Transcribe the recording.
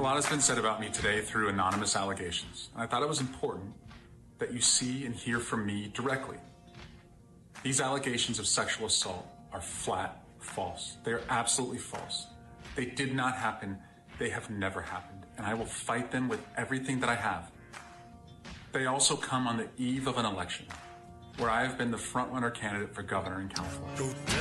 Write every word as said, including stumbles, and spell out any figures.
lot has been said about me today through anonymous allegations, and I thought it was important that you see and hear from me directly. These allegations of sexual assault are flat false. They are absolutely false. They did not happen. They have never happened, and I will fight them with everything that I have. They also come on the eve of an election where I have been the front-runner candidate for governor in California.